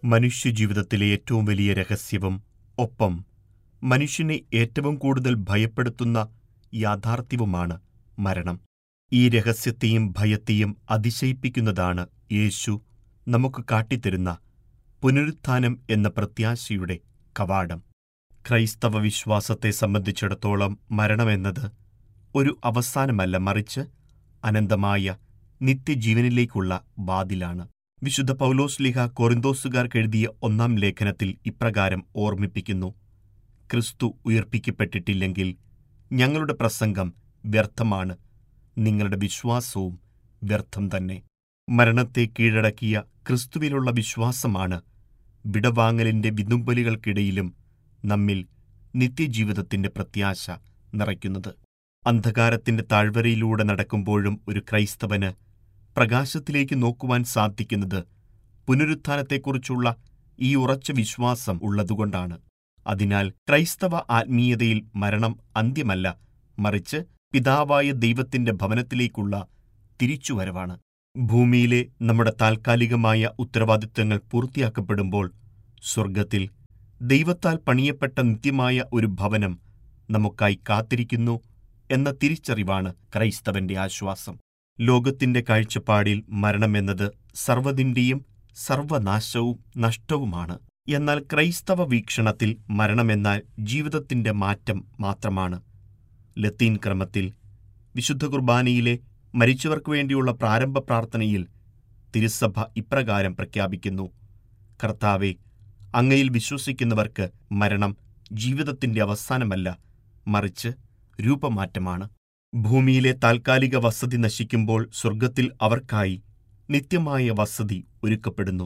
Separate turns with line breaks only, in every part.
മനുഷ്യജീവിതത്തിലെ ഏറ്റവും വലിയ രഹസ്യവും ഒപ്പം മനുഷ്യനെ ഏറ്റവും കൂടുതൽ ഭയപ്പെടുത്തുന്ന യാഥാർത്ഥ്യവുമാണ് മരണം. ഈ രഹസ്യത്തെയും ഭയത്തെയും അതിശയിപ്പിക്കുന്നതാണ് യേശു നമുക്ക് കാട്ടിത്തരുന്ന പുനരുത്ഥാനം എന്ന പ്രത്യാശയുടെ കവാടം. ക്രൈസ്തവ വിശ്വാസത്തെ സംബന്ധിച്ചിടത്തോളം മരണമെന്നത് ഒരു അവസാനമല്ല, മറിച്ച് അനന്തമായ നിത്യജീവനിലേക്കുള്ള വാതിലാണ്. വിശുദ്ധ പൗലോസ്ലീഹ കൊരിന്തോസുകാർക്കെഴുതിയ 1-ാം ലേഖനത്തിൽ ഇപ്രകാരം ഓർമ്മിപ്പിക്കുന്നു: ക്രിസ്തു ഉയിർപ്പിക്കപ്പെട്ടിട്ടില്ലെങ്കിൽ ഞങ്ങളുടെ പ്രസംഗം വ്യർത്ഥമാണ്, നിങ്ങളുടെ വിശ്വാസവും വ്യർത്ഥം തന്നെ. മരണത്തെ കീഴടക്കിയ ക്രിസ്തുവിലുള്ള വിശ്വാസമാണ് വിടവാങ്ങലിന്റെ വിതുമ്പലുകൾക്കിടയിലും നമ്മിൽ നിത്യജീവിതത്തിന്റെ പ്രത്യാശ നിറയ്ക്കുന്നത്. അന്ധകാരത്തിന്റെ താഴ്വരയിലൂടെ നടക്കുമ്പോഴും ഒരു ക്രൈസ്തവന് പ്രകാശത്തിലേക്ക് നോക്കുവാൻ സാധിക്കുന്നത് പുനരുത്ഥാനത്തെക്കുറിച്ചുള്ള ഈ ഉറച്ച വിശ്വാസം ഉള്ളതുകൊണ്ടാണ്. അതിനാൽ ക്രൈസ്തവ ആത്മീയതയിൽ മരണം അന്ത്യമല്ല, മറിച്ച് പിതാവായ ദൈവത്തിന്റെ ഭവനത്തിലേക്കുള്ള തിരിച്ചുവരവാണ്. ഭൂമിയിലെ നമ്മുടെ താൽക്കാലികമായ ഉത്തരവാദിത്തങ്ങൾ പൂർത്തിയാക്കപ്പെടുമ്പോൾ സ്വർഗത്തിൽ ദൈവത്താൽ പണിയപ്പെട്ട നിത്യമായ ഒരു ഭവനം നമുക്കായി കാത്തിരിക്കുന്നു എന്ന തിരിച്ചറിവാണ് ക്രൈസ്തവന്റെ ആശ്വാസം. ലോകത്തിന്റെ കാഴ്ചപ്പാടിൽ മരണമെന്നത് സർവ്വതിന്റെയും സർവനാശവും നഷ്ടവുമാണ്. എന്നാൽ ക്രൈസ്തവ വീക്ഷണത്തിൽ മരണമെന്നാൽ ജീവിതത്തിന്റെ മാറ്റം മാത്രമാണ്. ലത്തീൻ ക്രമത്തിൽ വിശുദ്ധ കുർബാനയിലെ മരിച്ചവർക്കു വേണ്ടിയുള്ള പ്രാരംഭ പ്രാർത്ഥനയിൽ തിരുസഭ ഇപ്രകാരം പ്രഖ്യാപിക്കുന്നു: കർത്താവേ, അങ്ങയിൽ വിശ്വസിക്കുന്നവർക്ക് മരണം ജീവിതത്തിന്റെ അവസാനമല്ല, മറിച്ച് രൂപമാറ്റമാണ്. ഭൂമിയിലെ താൽക്കാലിക വസതി നശിക്കുമ്പോൾ സ്വർഗത്തിൽ അവർക്കായി നിത്യമായ വസതി ഒരുക്കപ്പെടുന്നു.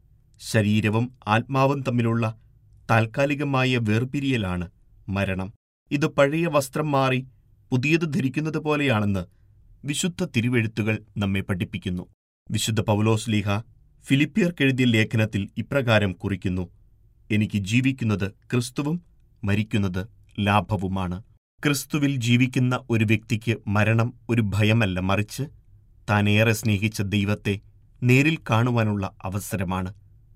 ശരീരവും ആത്മാവും തമ്മിലുള്ള താൽക്കാലികമായ വേർപിരിയലാണ് മരണം. ഇത് പഴയ വസ്ത്രം മാറി പുതിയത് ധരിക്കുന്നത് പോലെയാണെന്ന് വിശുദ്ധ തിരുവെഴുത്തുകൾ നമ്മെ പഠിപ്പിക്കുന്നു. വിശുദ്ധ പൗലോസ്ലീഹ ഫിലിപ്പിയർക്കെഴുതിയ ലേഖനത്തിൽ ഇപ്രകാരം കുറിക്കുന്നു: എനിക്ക് ജീവിക്കുന്നത് ക്രിസ്തുവും മരിക്കുന്നത് ലാഭവുമാണ്. ക്രിസ്തുവിൽ ജീവിക്കുന്ന ഒരു വ്യക്തിക്ക് മരണം ഒരു ഭയമല്ല, മറിച്ച് താൻ ഏറെ സ്നേഹിച്ച ദൈവത്തെ നേരിൽ കാണുവാനുള്ള അവസരമാണ്.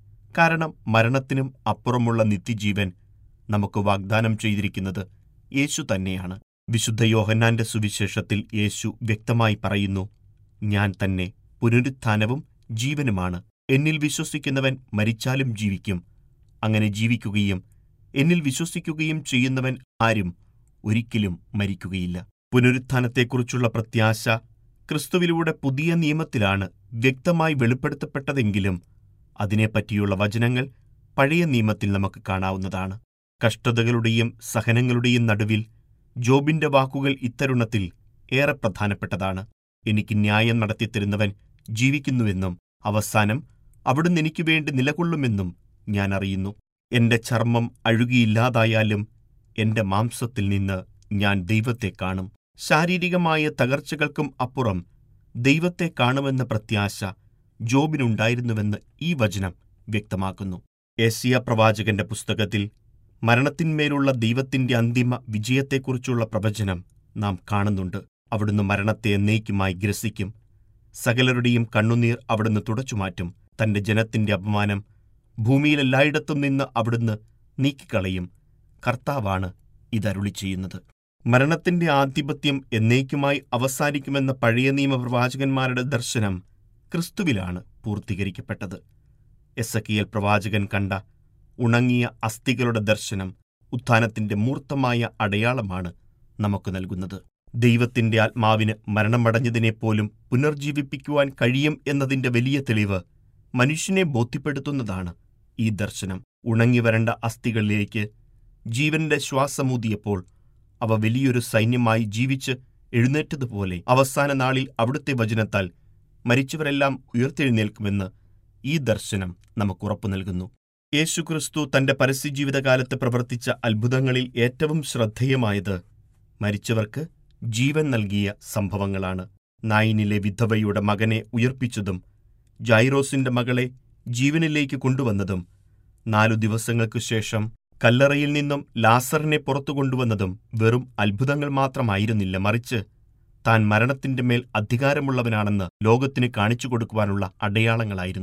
കാരണം മരണത്തിനും അപ്പുറമുള്ള നിത്യജീവൻ നമുക്ക് വാഗ്ദാനം ചെയ്തിരിക്കുന്നത് യേശു തന്നെയാണ്. വിശുദ്ധ യോഹന്നാന്റെ സുവിശേഷത്തിൽ യേശു വ്യക്തമായി പറയുന്നു: ഞാൻ തന്നെ പുനരുത്ഥാനവും ജീവനുമാണ്. എന്നിൽ വിശ്വസിക്കുന്നവൻ മരിച്ചാലും ജീവിക്കും. അങ്ങനെ ജീവിക്കുകയും എന്നിൽ വിശ്വസിക്കുകയും ചെയ്യുന്നവൻ ആരും ഒരിക്കലും മരിക്കുകയില്ല. പുനരുത്ഥാനത്തെക്കുറിച്ചുള്ള പ്രത്യാശ ക്രിസ്തുവിലൂടെ പുതിയ നിയമത്തിലാണ് വ്യക്തമായി വെളിപ്പെടുത്തപ്പെട്ടതെങ്കിലും അതിനെപ്പറ്റിയുള്ള വചനങ്ങൾ പഴയ നിയമത്തിൽ നമുക്ക് കാണാവുന്നതാണ്. കഷ്ടതകളുടെയും സഹനങ്ങളുടെയും നടുവിൽ ജോബിന്റെ വാക്കുകൾ ഇത്തരുണത്തിൽ ഏറെ പ്രധാനപ്പെട്ടതാണ്. എനിക്ക് ന്യായം നടത്തിത്തരുന്നവൻ ജീവിക്കുന്നുവെന്നും അവസാനം അവിടുന്ന് എനിക്ക് വേണ്ടി നിലകൊള്ളുമെന്നും ഞാൻ അറിയുന്നു. എന്റെ ചർമ്മം അഴുകിയില്ലാതായാലും എന്റെ മാംസത്തിൽ നിന്ന് ഞാൻ ദൈവത്തെ കാണും. ശാരീരികമായ തകർച്ചകൾക്കും അപ്പുറം ദൈവത്തെ കാണുമെന്ന പ്രത്യാശ ജോബിനുണ്ടായിരുന്നുവെന്ന് ഈ വചനം വ്യക്തമാക്കുന്നു. യെശയ്യാ പ്രവാചകന്റെ പുസ്തകത്തിൽ മരണത്തിന്മേലുള്ള ദൈവത്തിന്റെ അന്തിമ വിജയത്തെക്കുറിച്ചുള്ള പ്രവചനം നാം കാണുന്നുണ്ട്. അവിടുന്ന് മരണത്തെ എന്നേക്കുമായി ഗ്രസിക്കും. സകലരുടെയും കണ്ണുനീർ അവിടുന്ന് തുടച്ചുമാറ്റും. തന്റെ ജനത്തിന്റെ അപമാനം ഭൂമിയിലെല്ലായിടത്തും നിന്ന് അവിടുന്ന് നീക്കിക്കളയും. കർത്താവാണ് ഇതരുളി ചെയ്യുന്നത്. മരണത്തിന്റെ ആധിപത്യം എന്നേക്കുമായി അവസാനിക്കുമെന്ന പഴയ നിയമ പ്രവാചകന്മാരുടെ ദർശനം ക്രിസ്തുവിലാണ് പൂർത്തീകരിക്കപ്പെട്ടത്. എസെക്കിയേൽ പ്രവാചകൻ കണ്ട ഉണങ്ങിയ അസ്ഥികളുടെ ദർശനം ഉത്ഥാനത്തിന്റെ മൂർത്തമായ അടയാളമാണ് നമുക്ക് നൽകുന്നത്. ദൈവത്തിന്റെ ആത്മാവിന് മരണമടഞ്ഞതിനെപ്പോലും പുനർജീവിപ്പിക്കുവാൻ കഴിയും എന്നതിന്റെ വലിയ തെളിവ് മനുഷ്യനെ ബോധ്യപ്പെടുത്തുന്നതാണ് ഈ ദർശനം. ഉണങ്ങിവരണ്ട അസ്ഥികളിലേക്ക് ജീവന്റെ ശ്വാസമൂതിയപ്പോൾ അവ വലിയൊരു സൈന്യമായി ജീവിച്ച് എഴുന്നേറ്റതുപോലെ അവസാന നാളിൽ അവിടുത്തെ വചനത്താൽ മരിച്ചവരെല്ലാം ഉയർത്തെഴുന്നേൽക്കുമെന്ന് ഈ ദർശനം നമുക്കുറപ്പു നൽകുന്നു. യേശുക്രിസ്തു തന്റെ പരസ്യജീവിതകാലത്ത് പ്രവർത്തിച്ച അത്ഭുതങ്ങളിൽ ഏറ്റവും ശ്രദ്ധേയമായത് മരിച്ചവർക്ക് ജീവൻ നൽകിയ സംഭവങ്ങളാണ്. നായിനിലെ വിധവയുടെ മകനെ ഉയർപ്പിച്ചതും ജൈറോസിന്റെ മകളെ ജീവനിലേക്ക് കൊണ്ടുവന്നതും 4 ദിവസങ്ങൾക്കു ശേഷം കല്ലറയിൽ നിന്നും ലാസറിനെ പുറത്തു കൊണ്ടുവന്നതും വെറും അത്ഭുതങ്ങൾ മാത്രമായിരുന്നില്ല, മറിച്ച് താൻ മരണത്തിന്റെ മേൽ അധികാരമുള്ളവനാണെന്ന് ലോകത്തിന് കാണിച്ചു കൊടുക്കുവാനുള്ള അടയാളങ്ങളായിരുന്നു.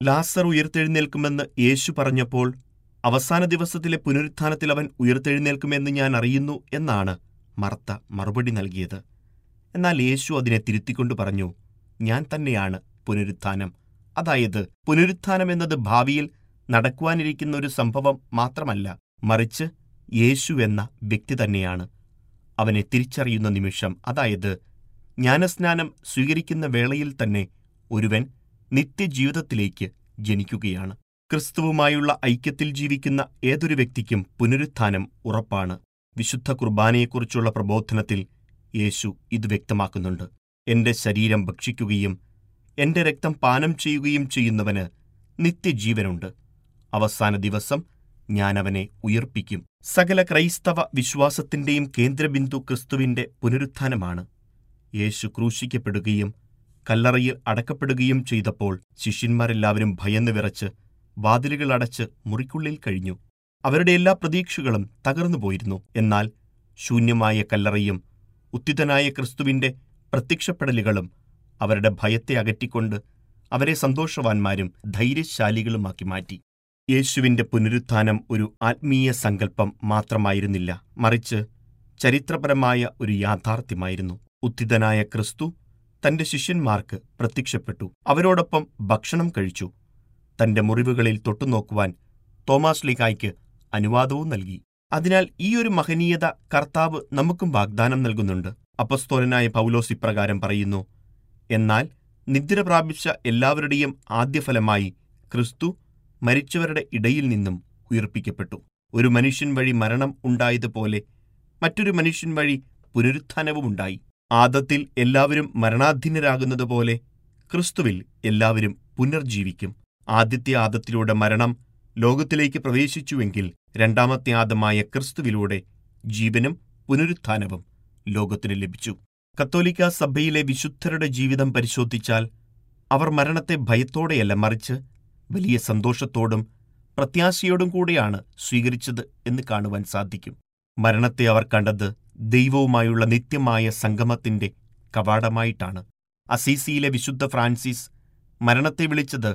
ലാസർ ഉയിർത്തെഴുന്നേൽക്കുമെന്ന് യേശു പറഞ്ഞപ്പോൾ അവസാന ദിവസത്തിലെ പുനരുത്ഥാനത്തിൽ അവൻ ഉയിർത്തെഴുന്നേൽക്കുമെന്ന് ഞാൻ അറിയുന്നു എന്നാണ് മർത്ത മറുപടി നൽകിയത്. എന്നാൽ യേശു അതിനെ തിരുത്തിക്കൊണ്ട് പറഞ്ഞു, ഞാൻ തന്നെയാണ് പുനരുത്ഥാനം. അതായത് പുനരുത്ഥാനം എന്നത് ഭാവിയിൽ നടക്കുവാനിരിക്കുന്ന ഒരു സംഭവം മാത്രമല്ല, മറിച്ച് യേശു എന്ന വ്യക്തി തന്നെയാണ്. അവനെ തിരിച്ചറിയുന്ന നിമിഷം, അതായത് ജ്ഞാനസ്നാനം സ്വീകരിക്കുന്ന വേളയിൽ തന്നെ ഒരുവൻ നിത്യജീവിതത്തിലേക്ക് ജനിക്കുകയാണ്. ക്രിസ്തുവുമായുള്ള ഐക്യത്തിൽ ജീവിക്കുന്ന ഏതൊരു വ്യക്തിക്കും പുനരുത്ഥാനം ഉറപ്പാണ്. വിശുദ്ധ കുർബാനയെക്കുറിച്ചുള്ള പ്രബോധനത്തിൽ യേശു ഇത് വ്യക്തമാക്കുന്നുണ്ട്. എന്റെ ശരീരം ഭക്ഷിക്കുകയും എന്റെ രക്തം പാനം ചെയ്യുകയും ചെയ്യുന്നവന് നിത്യജീവനുണ്ട്. അവസാന ദിവസം ഞാൻ അവനെ ഉയിർപ്പിക്കും. സകല ക്രൈസ്തവ വിശ്വാസത്തിന്റെയും കേന്ദ്രബിന്ദു ക്രിസ്തുവിന്റെ പുനരുത്ഥാനമാണ്. യേശു ക്രൂശിക്കപ്പെടുകയും കല്ലറയിൽ അടക്കപ്പെടുകയും ചെയ്തപ്പോൾ ശിഷ്യന്മാരെല്ലാവരും ഭയന്ന് വിറച്ച് വാതിലുകൾ അടച്ച് മുറിക്കുള്ളിൽ കഴിഞ്ഞു. അവരുടെ എല്ലാ പ്രതീക്ഷകളും തകർന്നുപോയിരുന്നു. എന്നാൽ ശൂന്യമായ കല്ലറയും ഉത്ഥിതനായ ക്രിസ്തുവിന്റെ പ്രത്യക്ഷപ്പെടലുകളും അവരുടെ ഭയത്തെ അകറ്റിക്കൊണ്ട് അവരെ സന്തോഷവാന്മാരും ധൈര്യശാലികളുമാക്കി മാറ്റി. യേശുവിന്റെ പുനരുത്ഥാനം ഒരു ആത്മീയ സങ്കല്പം മാത്രമായിരുന്നില്ല, മറിച്ച് ചരിത്രപരമായ ഒരു യാഥാർത്ഥ്യമായിരുന്നു. ഉത്ഥിതനായ ക്രിസ്തു തന്റെ ശിഷ്യന്മാർക്ക് പ്രത്യക്ഷപ്പെട്ടു. അവരോടൊപ്പം ഭക്ഷണം കഴിച്ചു. തന്റെ മുറിവുകളിൽ തൊട്ടുനോക്കുവാൻ തോമാശ്ലീഹായ്ക്ക് അനുവാദവും നൽകി. അതിനാൽ ഈ ഒരു മഹനീയത കർത്താവ് നമുക്കും വാഗ്ദാനം നൽകുന്നുണ്ട്. അപ്പസ്തോലനായ പൗലോസ് ഇപ്രകാരം പറയുന്നു, എന്നാൽ നിദ്ര പ്രാപിച്ച എല്ലാവരുടെയും ആദ്യഫലമായി ക്രിസ്തു മരിച്ചവരുടെ ഇടയിൽ നിന്നും ഉയിർപ്പിക്കപ്പെട്ടു. ഒരു മനുഷ്യൻ വഴി മരണം ഉണ്ടായതുപോലെ മറ്റൊരു മനുഷ്യൻ വഴി പുനരുത്ഥാനവുമുണ്ടായി. ആദത്തിൽ എല്ലാവരും മരണാധീനരാകുന്നതുപോലെ ക്രിസ്തുവിൽ എല്ലാവരും പുനർജീവിക്കും. ആദ്യത്തെ ആദത്തിലൂടെ മരണം ലോകത്തിലേക്ക് പ്രവേശിച്ചുവെങ്കിൽ രണ്ടാമത്തെ ആദമായ ക്രിസ്തുവിലൂടെ ജീവനും പുനരുത്ഥാനവും ലോകത്തിന് ലഭിച്ചു. കത്തോലിക്കാ സഭയിലെ വിശുദ്ധരുടെ ജീവിതം പരിശോധിച്ചാൽ അവർ മരണത്തെ ഭയത്തോടെയല്ല, മറിച്ച് വലിയ സന്തോഷത്തോടും പ്രത്യാശയോടും കൂടെയാണ് സ്വീകരിച്ചത് എന്ന് കാണുവാൻ സാധിക്കും. മരണത്തെ അവർ കണ്ടത് ദൈവവുമായുള്ള നിത്യമായ സംഗമത്തിന്റെ കവാടമായിട്ടാണ്. അസീസിയിലെ വിശുദ്ധ ഫ്രാൻസിസ് മരണത്തെ വിളിച്ചത്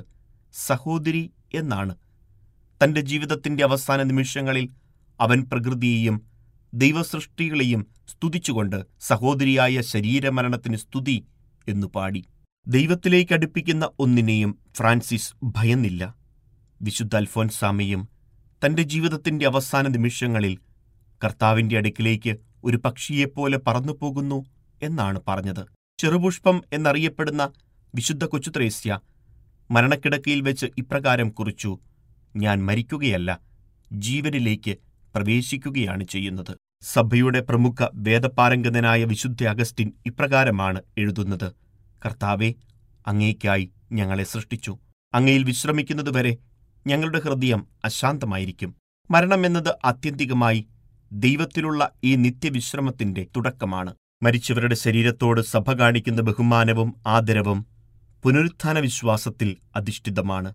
സഹോദരി എന്നാണ്. തന്റെ ജീവിതത്തിന്റെ അവസാന നിമിഷങ്ങളിൽ അവൻ പ്രകൃതിയെയും ദൈവസൃഷ്ടികളെയും സ്തുതിച്ചുകൊണ്ട് സഹോദരിയായ ശരീരമരണത്തിന് സ്തുതി എന്നു പാടി. ദൈവത്തിലേക്ക് അടുപ്പിക്കുന്ന ഒന്നിനെയും ഫ്രാൻസിസ് ഭയന്നില്ല. വിശുദ്ധ അൽഫോൻസാമയും തന്റെ ജീവിതത്തിന്റെ അവസാന നിമിഷങ്ങളിൽ കർത്താവിന്റെ അടുക്കിലേക്ക് ഒരു പക്ഷിയെപ്പോലെ പറന്നുപോകുന്നു എന്നാണ് പറഞ്ഞത്. ചെറുപുഷ്പം എന്നറിയപ്പെടുന്ന വിശുദ്ധ കൊച്ചുത്രേസ്യ മരണക്കിടക്കയിൽ വെച്ച് ഇപ്രകാരം കുറിച്ചു, ഞാൻ മരിക്കുകയല്ല, ജീവനിലേക്ക് പ്രവേശിക്കുകയാണ് ചെയ്യുന്നത്. സഭയുടെ പ്രമുഖ വേദപാരംഗതനായ വിശുദ്ധ അഗസ്റ്റിൻ ഇപ്രകാരമാണ് എഴുതുന്നത്, കർത്താവേ, അങ്ങേയ്ക്കായി ഞങ്ങളെ സൃഷ്ടിച്ചു. അങ്ങയിൽ വിശ്രമിക്കുന്നതുവരെ ഞങ്ങളുടെ ഹൃദയം അശാന്തമായിരിക്കും. മരണമെന്നത് ആത്യന്തികമായി ദൈവത്തിലുള്ള ഈ നിത്യവിശ്രമത്തിന്റെ തുടക്കമാണ്. മരിച്ചവരുടെ ശരീരത്തോട് സഭ കാണിക്കുന്ന ബഹുമാനവും ആദരവും പുനരുത്ഥാന വിശ്വാസത്തിൽ അധിഷ്ഠിതമാണ്.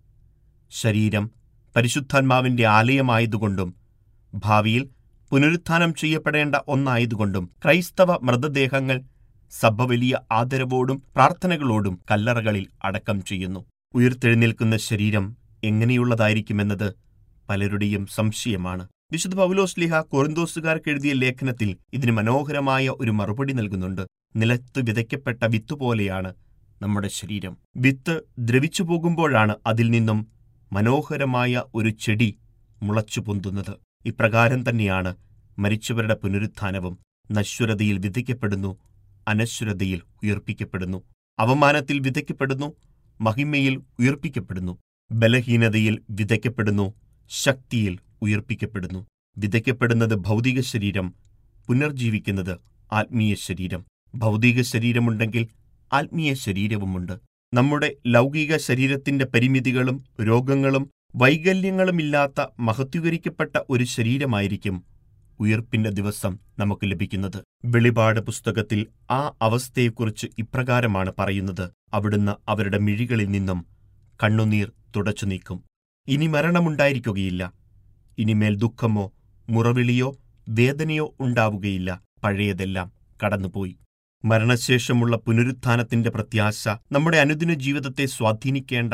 ശരീരം പരിശുദ്ധാത്മാവിന്റെ ആലയമായതുകൊണ്ടും ഭാവിയിൽ പുനരുത്ഥാനം ചെയ്യപ്പെടേണ്ട ഒന്നായതുകൊണ്ടും ക്രൈസ്തവ മൃതദേഹങ്ങൾ സഭ വലിയ ആദരവോടും പ്രാർത്ഥനകളോടും കല്ലറകളിൽ അടക്കം ചെയ്യുന്നു. ഉയിർത്തെഴുന്നേൽക്കുന്ന ശരീരം എങ്ങനെയുള്ളതായിരിക്കുമെന്നത് പലരുടെയും സംശയമാണ്. വിശുദ്ധ പൗലോസ്ലീഹ കൊറിന്തോസുകാർക്ക് എഴുതിയ ലേഖനത്തിൽ ഇതിന് മനോഹരമായ ഒരു മറുപടി നൽകുന്നുണ്ട്. നിലത്ത് വിതയ്ക്കപ്പെട്ട വിത്തുപോലെയാണ് നമ്മുടെ ശരീരം. വിത്ത് ദ്രവിച്ചു പോകുമ്പോഴാണ് അതിൽ നിന്നും മനോഹരമായ ഒരു ചെടി മുളച്ചു പൊന്തുന്നത്. ഇപ്രകാരം തന്നെയാണ് മരിച്ചവരുടെ പുനരുത്ഥാനവും. നശ്വരതയിൽ വിതയ്ക്കപ്പെടുന്നു, അനശ്വരതയിൽ ഉയർപ്പിക്കപ്പെടുന്നു. അവമാനത്തിൽ വിതയ്ക്കപ്പെടുന്നു, മഹിമയിൽ ഉയർപ്പിക്കപ്പെടുന്നു. ബലഹീനതയിൽ വിതയ്ക്കപ്പെടുന്നു, ശക്തിയിൽ ഉയർപ്പിക്കപ്പെടുന്നു. വിതയ്ക്കപ്പെടുന്നത് ഭൗതിക ശരീരം, പുനർജീവിക്കുന്നത് ആത്മീയ ശരീരം. ഭൗതിക ശരീരമുണ്ടെങ്കിൽ ആത്മീയ ശരീരവുമുണ്ട്. നമ്മുടെ ലൗകിക ശരീരത്തിന്റെ പരിമിതികളും രോഗങ്ങളും വൈകല്യങ്ങളുമില്ലാത്ത മഹത്വീകരിക്കപ്പെട്ട ഒരു ശരീരമായിരിക്കും ഉയിർപ്പിന്റെ ദിവസം നമുക്ക് ലഭിക്കുന്നത്. വെളിപാട് പുസ്തകത്തിൽ ആ അവസ്ഥയെക്കുറിച്ച് ഇപ്രകാരമാണ് പറയുന്നത്, അവിടുന്ന് അവരുടെ മിഴികളിൽ നിന്നും കണ്ണുനീർ തുടച്ചു നീക്കും. ഇനി മരണമുണ്ടായിരിക്കുകയില്ല. ഇനിമേൽ ദുഃഖമോ മുറവിളിയോ വേദനയോ ഉണ്ടാവുകയില്ല. പഴയതെല്ലാം കടന്നുപോയി. മരണശേഷമുള്ള പുനരുത്ഥാനത്തിന്റെ പ്രത്യാശ നമ്മുടെ അനുദിന ജീവിതത്തെ സ്വാധീനിക്കേണ്ട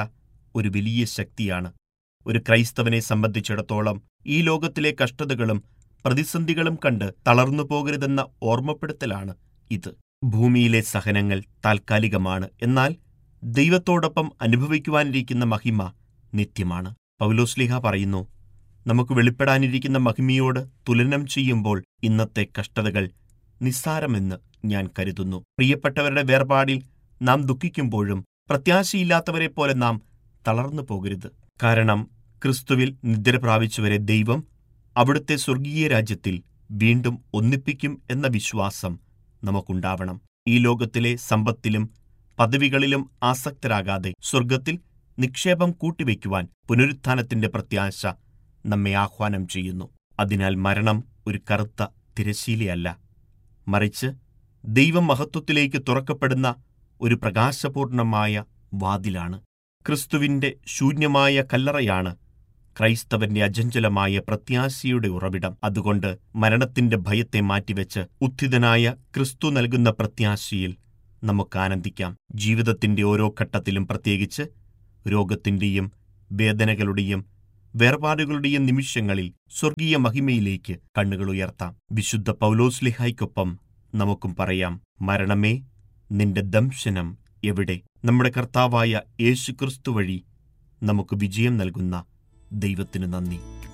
ഒരു വലിയ ശക്തിയാണ്. ഒരു ക്രൈസ്തവനെ സംബന്ധിച്ചിടത്തോളം ഈ ലോകത്തിലെ കഷ്ടതകളും പ്രതിസന്ധികളും കണ്ട് തളർന്നു പോകരുതെന്ന ഓർമ്മപ്പെടുത്തലാണ് ഇത്. ഭൂമിയിലെ സഹനങ്ങൾ താൽക്കാലികമാണ്, എന്നാൽ ദൈവത്തോടൊപ്പം അനുഭവിക്കുവാനിരിക്കുന്ന മഹിമ നിത്യമാണ്. പൗലോസ്ലീഹ പറയുന്നു, നമുക്ക് വെളിപ്പെടാനിരിക്കുന്ന മഹിമയോട് തുലനം ചെയ്യുമ്പോൾ ഇന്നത്തെ കഷ്ടതകൾ നിസ്സാരമെന്ന് ഞാൻ കരുതുന്നു. പ്രിയപ്പെട്ടവരുടെ വേർപാടിൽ നാം ദുഃഖിക്കുമ്പോഴും പ്രത്യാശയില്ലാത്തവരെ പോലെ നാം തളർന്നു പോകരുത്. കാരണം ക്രിസ്തുവിൽ നിദ്ര പ്രാപിച്ചവരെ ദൈവം അവിടുത്തെ സ്വർഗീയ രാജ്യത്തിൽ വീണ്ടും ഒന്നിപ്പിക്കും എന്ന വിശ്വാസം നമുക്കുണ്ടാവണം. ഈ ലോകത്തിലെ സമ്പത്തിലും പദവികളിലും ആസക്തരാകാതെ സ്വർഗത്തിൽ നിക്ഷേപം കൂട്ടിവെക്കുവാൻ പുനരുത്ഥാനത്തിന്റെ പ്രത്യാശ നമ്മെ ആഹ്വാനം ചെയ്യുന്നു. അതിനാൽ മരണം ഒരു കറുത്ത തിരശ്ശീലയല്ല, മറിച്ച് ദൈവമഹത്വത്തിലേക്ക് തുറക്കപ്പെടുന്ന ഒരു പ്രകാശപൂർണമായ വാതിലാണ്. ക്രിസ്തുവിന്റെ ശൂന്യമായ കല്ലറയാണ് ക്രൈസ്തവന്റെ അചഞ്ചലമായ പ്രത്യാശയുടെ ഉറവിടം. അതുകൊണ്ട് മരണത്തിന്റെ ഭയത്തെ മാറ്റിവെച്ച് ഉത്ഥിതനായ ക്രിസ്തു നൽകുന്ന പ്രത്യാശയിൽ നമുക്ക് ആനന്ദിക്കാം. ജീവിതത്തിന്റെ ഓരോ ഘട്ടത്തിലും, പ്രത്യേകിച്ച് രോഗത്തിന്റെയും വേദനകളുടെയും വേർപാടുകളുടെയും നിമിഷങ്ങളിൽ സ്വർഗീയ മഹിമയിലേക്ക് കണ്ണുകൾ ഉയർത്താം. വിശുദ്ധ പൗലോസ്ലീഹായ്ക്കൊപ്പം നമുക്കും പറയാം, മരണമേ നിന്റെ ദംശനം എവിടെ? നമ്മുടെ കർത്താവായ യേശുക്രിസ്തു വഴി നമുക്ക് വിജയം നൽകുന്ന ദൈവത്തിന് നന്ദി.